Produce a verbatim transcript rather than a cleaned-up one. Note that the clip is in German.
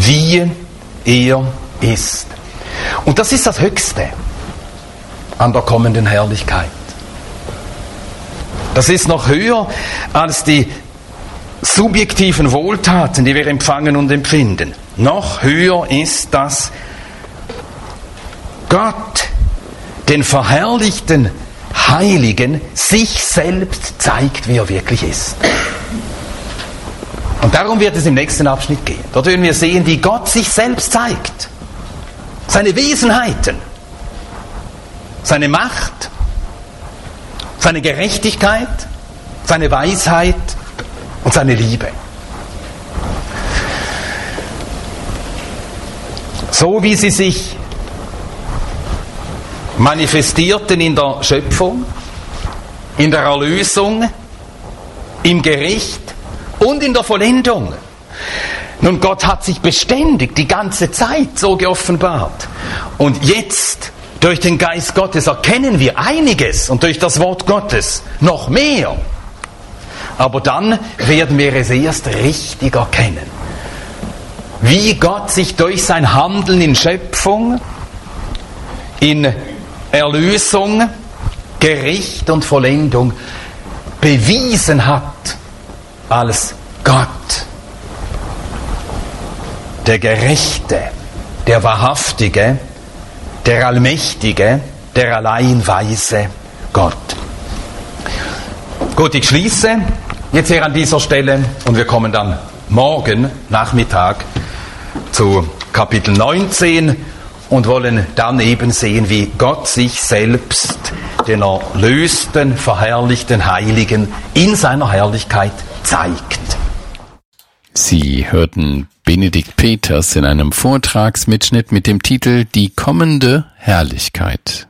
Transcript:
wie er ist. Und das ist das Höchste an der kommenden Herrlichkeit. Das ist noch höher als die subjektiven Wohltaten, die wir empfangen und empfinden. Noch höher ist, dass Gott den verherrlichten Heiligen sich selbst zeigt, wie er wirklich ist. Und darum wird es im nächsten Abschnitt gehen. Dort werden wir sehen, wie Gott sich selbst zeigt. Seine Wesenheiten, seine Macht, seine Gerechtigkeit, seine Weisheit und seine Liebe. So wie sie sich manifestierten in der Schöpfung, in der Erlösung, im Gericht und in der Vollendung. Nun, Gott hat sich beständig die ganze Zeit so geoffenbart. Und jetzt, durch den Geist Gottes, erkennen wir einiges und durch das Wort Gottes noch mehr. Aber dann werden wir es erst richtig erkennen. Wie Gott sich durch sein Handeln in Schöpfung, in Erlösung, Gericht und Vollendung bewiesen hat als Gott, der Gerechte, der Wahrhaftige, der Allmächtige, der allein weise Gott. Gut, ich schließe jetzt hier an dieser Stelle und wir kommen dann morgen Nachmittag zu Kapitel neunzehn und wollen dann eben sehen, wie Gott sich selbst den erlösten, verherrlichten Heiligen in seiner Herrlichkeit zeigt. Sie hörten Benedikt Peters in einem Vortragsmitschnitt mit dem Titel Die kommende Herrlichkeit.